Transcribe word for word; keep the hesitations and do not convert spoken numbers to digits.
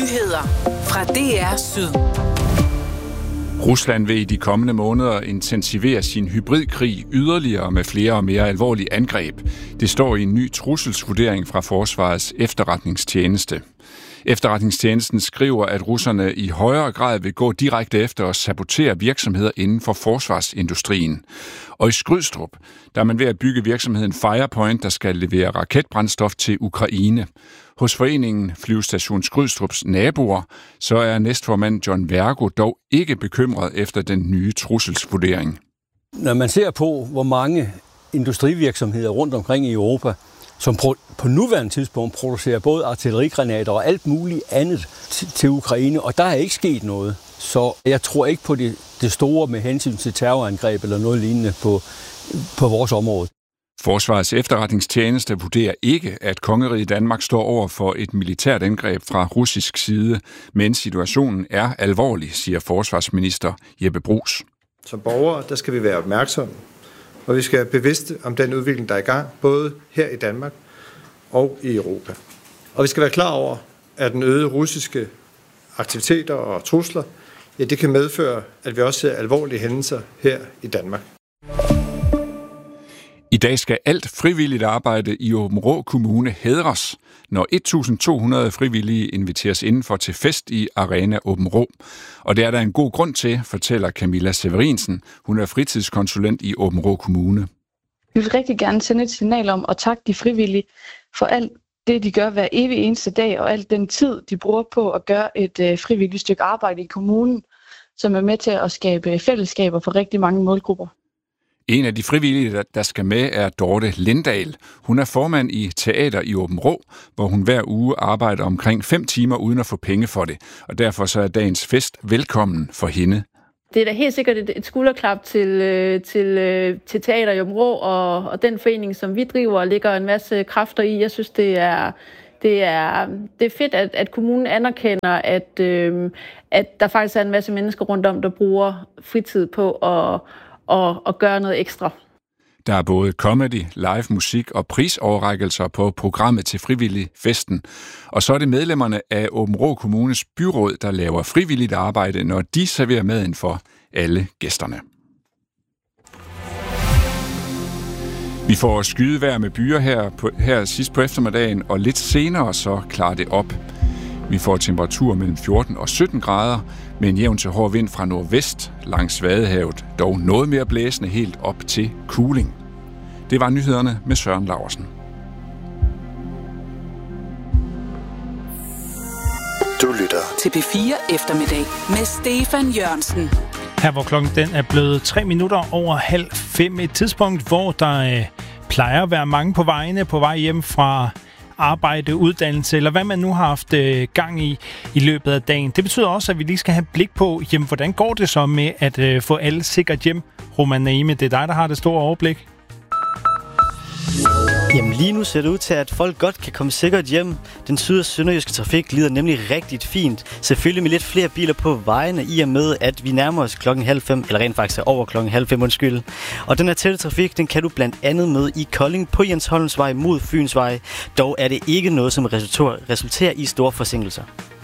Nyheder fra D R Syd. Rusland vil i de kommende måneder intensivere sin hybridkrig yderligere med flere og mere alvorlige angreb. Det står i en ny trusselsvurdering fra Forsvarets efterretningstjeneste. Efterretningstjenesten skriver, at russerne i højere grad vil gå direkte efter at sabotere virksomheder inden for forsvarsindustrien. Og i Skrydstrup, der er man ved at bygge virksomheden Firepoint, der skal levere raketbrændstof til Ukraine. Hos foreningen Flyvestation Skrydstrups naboer, så er næstformand John Vergo dog ikke bekymret efter den nye trusselsvurdering. Når man ser på, hvor mange industrivirksomheder rundt omkring i Europa, som på nuværende tidspunkt producerer både artillerigranater og alt muligt andet til Ukraine, og der er ikke sket noget. Så jeg tror ikke på det, det store med hensyn til terrorangreb eller noget lignende på, på vores område. Forsvarets efterretningstjeneste vurderer ikke, at Kongeriget Danmark står over for et militært angreb fra russisk side, men situationen er alvorlig, siger forsvarsminister Jeppe Bruus. Som borgere, der skal vi være opmærksomme, og vi skal være bevidste om den udvikling, der er i gang, både her i Danmark og i Europa. Og vi skal være klar over, at den øgede russiske aktiviteter og trusler, ja, det kan medføre, at vi også ser alvorlige hændelser her i Danmark. I dag skal alt frivilligt arbejde i Aabenraa Kommune hædres, når et tusind to hundrede frivillige inviteres indenfor til fest i Arena Aabenraa. Og det er der en god grund til, fortæller Camilla Severinsen. Hun er fritidskonsulent i Aabenraa Kommune. Vi vil rigtig gerne sende et signal om at takke de frivillige for alt det, de gør hver evig eneste dag, og alt den tid, de bruger på at gøre et øh, frivilligt stykke arbejde i kommunen, som er med til at skabe fællesskaber for rigtig mange målgrupper. En af de frivillige, der skal med, er Dorte Lindahl. Hun er formand i Teater i Aabenraa, hvor hun hver uge arbejder omkring fem timer uden at få penge for det. Og derfor så er dagens fest velkommen for hende. Det er da helt sikkert et, et skulderklap til, til, til Teater i Aabenraa og, og den forening, som vi driver og lægger en masse kræfter i. Jeg synes, det er... Det er, det er fedt, at, at kommunen anerkender, at, øh, at der faktisk er en masse mennesker rundt om, der bruger fritid på at, at, at gøre noget ekstra. Der er både comedy, live musik og prisoverrækkelser på programmet til frivillig festen. Og så er det medlemmerne af Aabenraa Kommunes byråd, der laver frivilligt arbejde, når de serverer maden for alle gæsterne. Vi får skydevejr med byer her, på, her sidst på eftermiddagen, og lidt senere så klarer det op. Vi får temperatur mellem fjorten og sytten grader, med en jævn til hård vind fra nordvest langs Vadehavet, dog noget mere blæsende helt op til kuling. Det var nyhederne med Søren Laursen. Du lytter til P fire eftermiddag med Stefan Jørgensen. Her hvor klokken den er blevet tre minutter over halv fem, et tidspunkt, hvor der øh, plejer at være mange på vejene på vej hjem fra arbejde, uddannelse, eller hvad man nu har haft øh, gang i i løbet af dagen. Det betyder også, at vi lige skal have blik på, jamen, hvordan går det så med at øh, få alle sikkert hjem? Roman Naime, det er dig, der har det store overblik. Jamen lige nu ser det ud til, at folk godt kan komme sikkert hjem. Den syd- og sønderjyske trafik glider nemlig rigtig fint. Selvfølgelig med lidt flere biler på vejene, i og med, at vi nærmer os klokken halv fem, eller rent faktisk over klokken halv fem, undskyld. Og den her tætte trafik, den kan du blandt andet med i Kolding på Jens Holmsvej mod Fynsvej. Dog er det ikke noget, som resulterer i store forsinkelser.